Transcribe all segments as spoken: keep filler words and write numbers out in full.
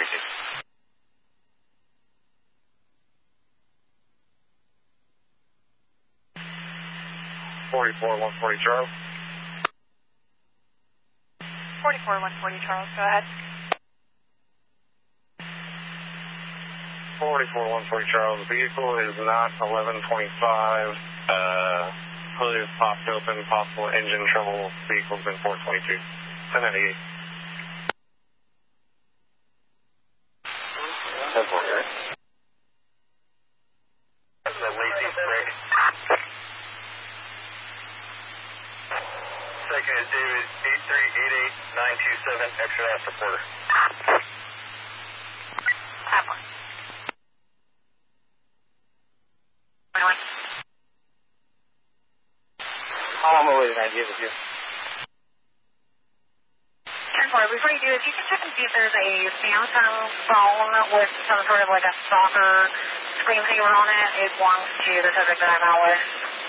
Tracy. forty-four one forty Charles. forty-four one forty Charles, go ahead. forty-four one forty Charles, the vehicle is not eleven twenty-five. Uh, hood is popped open, possible engine trouble. Vehicle's been four twenty-two. ten ninety-eight. ten forty-eight. That's a lazy break. Second is David, eight three eight eight nine two seven, extra ass reporter. I'm awaiting ideas with you. ten four, before you do, if you can check and see if there's a Samsung phone with some sort of like a soccer screensaver on it, it belongs to the subject that I'm out with.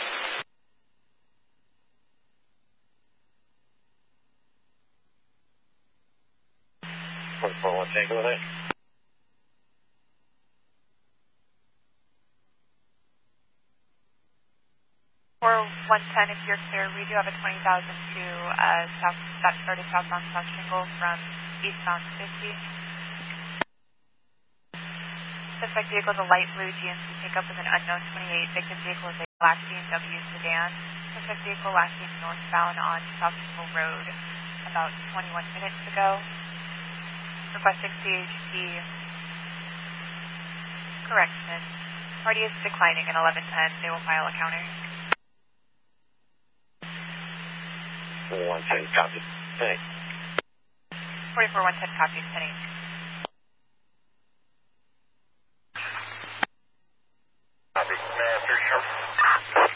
forty-four one, take with it. four one ten, if you're clear, we do have a twenty thousand to uh, south, that started southbound South Shingle from eastbound fifty. Suspect vehicle is a light blue G M C pickup with an unknown twenty-eight. Victim vehicle is a black B M W sedan. Suspect vehicle last seen northbound on South Shingle Road about twenty-one minutes ago. Requesting C H P correction. Party is declining at eleven ten. They will file a counter. one ten, copy. ten eight. forty-four one ten, copy, ten eight. Copy. Master Sharp.